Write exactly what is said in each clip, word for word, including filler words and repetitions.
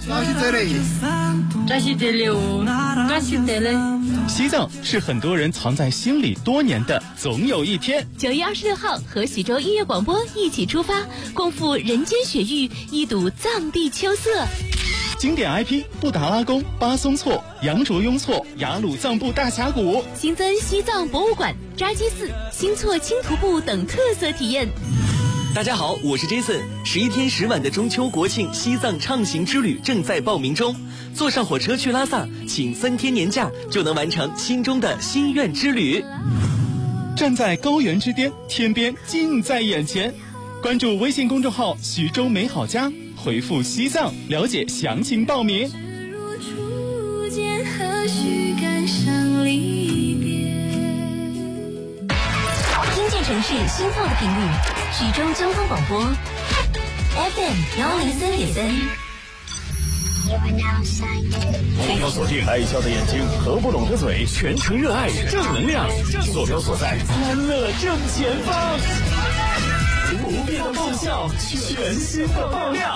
扎西德勒， 扎西德勒哦，扎西德勒。 西藏是很多人藏在心里多年的总有一天。 九月二十六号，和喜洲音乐广播一起出发，共赴人间雪域，一睹藏地秋色。 经典 I P 布达拉宫、巴松措、羊卓雍措、雅鲁藏布大峡谷， 新增西藏博物馆、扎基寺、新措轻徒步等特色体验。 大家好，我是 Jason。十一天十晚的中秋国庆西藏畅行之旅正在报名中，坐上火车去拉萨，请三天年假就能完成心中的心愿之旅。 站在高原之巅，天边近在眼前。关注微信公众号徐州美好家，回复西藏了解详情报名。 听见城市心跳的频率，徐州交通广播 F M 幺零三点三。 目标锁定，爱笑的眼睛和不拢的嘴，全程热爱正能量，坐标所在，欢乐正前方，不变的爆笑，全新的爆料，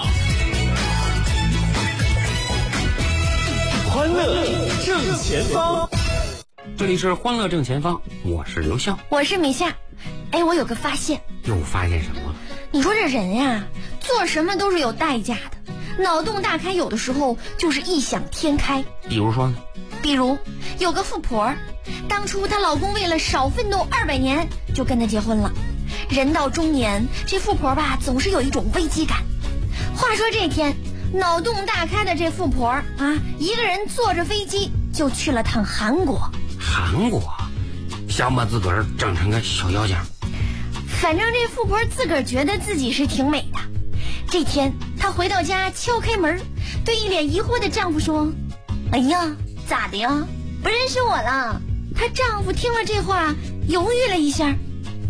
欢乐正前方。 这里是欢乐正前方，我是刘笑， 我是米夏。哎，我有个发现。 又发现什么？ 你说这人呀，做什么都是有代价的。脑洞大开，有的时候就是异想天开。 比如说呢？ 比如有个富婆，当初她老公为了少奋斗二百年，就跟她结婚了。人到中年，这富婆吧，总是有一种危机感。话说这天，脑洞大开的这富婆啊，一个人坐着飞机就去了趟韩国。 韩国，想把自个儿整成个小妖精。 反正这富婆自个儿觉得自己是挺美的。这天她回到家，敲开门，对一脸疑惑的丈夫说：哎呀，咋的呀？不认识我了？她丈夫听了这话，犹豫了一下，